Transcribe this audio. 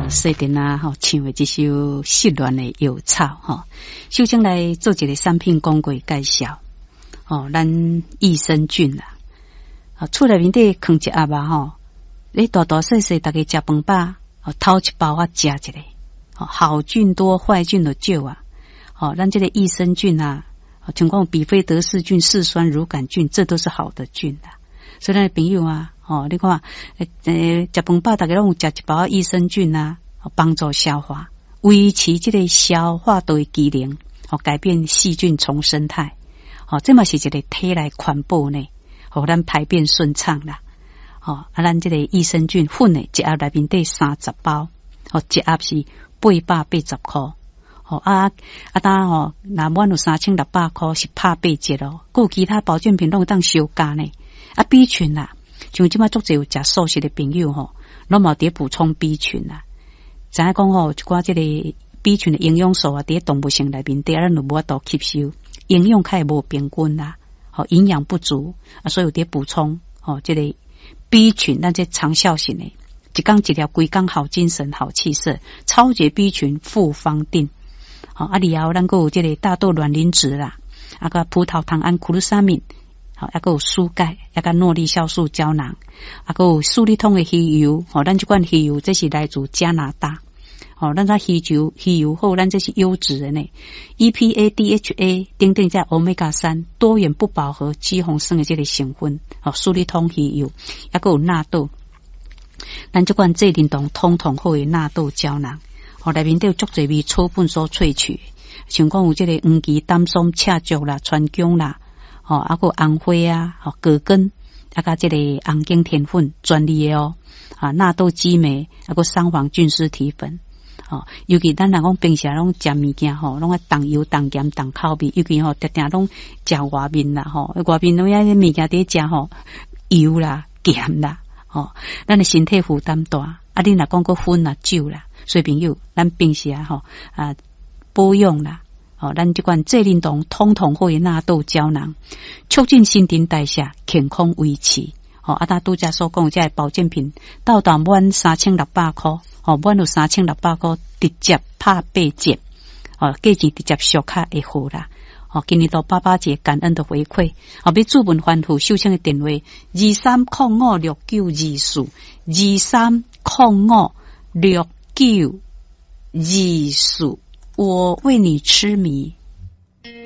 说电啊，唱的这首失恋的药草首先来做一个产品广告介绍咱益生菌啦，厝内面底放一盒你大大细细大家食饭饱头一包食一个好菌多坏菌就少咱这个益生菌啊，像讲比菲德氏菌、嗜酸乳杆菌，这都是好的菌啦。所以咱的朋友啊你看食饭饱大家拢有食一包益生菌啊，帮助消化，维持这个消化道的机能改变细菌重生态这嘛是一个体内环保呢咱排便顺畅啦咱这个益生菌粉的一盒内面底30包一盒是880块那满有3600块是拍8折还有其他保健品拢当小价呢B 群啦，像即马足侪有食素食的朋友拢嘛伫补充 B 群啦。知影讲一寡即个 B 群的营养素伫动物性内面底咱就无法度吸收，营养较无平均啦，营养不足所以有伫补充即个 B 群，咱这长效型的，一工一粒，规工好精神、好气色，超级 B 群复方定里后咱还有即个大豆卵磷脂啦，个葡萄糖胺库鲁沙敏。还有蔬钙，还有诺丽酵素胶囊，还有素利通的鱼油咱这款鱼油这是来自加拿大咱这鱼油后咱这是优质的呢 EPA DHA 等等在 Omega 3多元不饱和肌红酸的这个成分素利通鱼油，还有纳豆，咱这款这运动通通好的纳豆胶囊内面都有足侪味草本所萃取，像讲有这个黄芪、丹松、赤竹啦、川芎啦还有红花啊葛根甲这个红景甜粉专利的纳豆激酶还有三黄菌丝提粉尤其咱若讲平时拢食物件拢爱重油重咸重口味，尤其定定拢食外面啦外面拢遐物件伫食油啦咸啦咱的身体负担大你若讲个薰啦酒啦，所以朋友咱平时保养啦咱这款这运动通通好的纳豆胶囊，促进新陈代谢，健康维持咱拄则所讲这保健品到达满3600块满有3600块直接拍8折价钱直接小卡会好啦今年到88节感恩的回馈要注文欢呼秀清的电话23056924 23056924，我为你痴迷